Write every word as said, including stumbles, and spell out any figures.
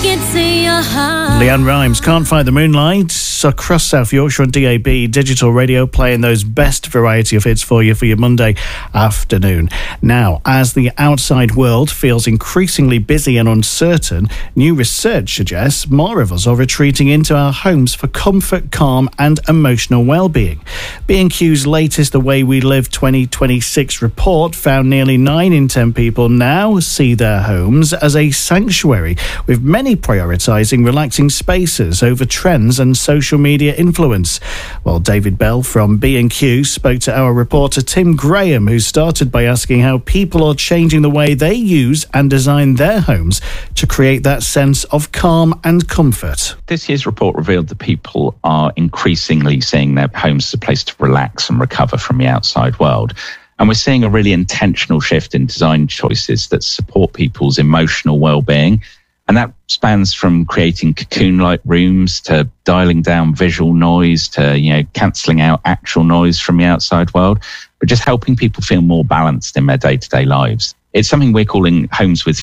into your heart. Leanne Rimes, Can't Fight the Moonlight, across South Yorkshire on D A B Digital Radio, playing those best variety of hits for you for your Monday afternoon. Now, as the outside world feels increasingly busy and uncertain, new research suggests more of us are retreating into our homes for comfort, calm and emotional well-being. B and Q's latest The Way We Live twenty twenty-six report found nearly nine in ten people now see their homes as a sanctuary, with many prioritising relaxing spaces over trends and social media influence. Well, David Bell from B and Q spoke to our reporter Tim Graham, who started by asking how people are changing the way they use and design their homes to create that sense of calm and comfort. This year's report revealed that people are increasingly seeing their homes as a place to relax and recover from the outside world. And we're seeing a really intentional shift in design choices that support people's emotional well-being. And that spans from creating cocoon-like rooms to dialing down visual noise to, you know, cancelling out actual noise from the outside world, but just helping people feel more balanced in their day-to-day lives. It's something we're calling Homes with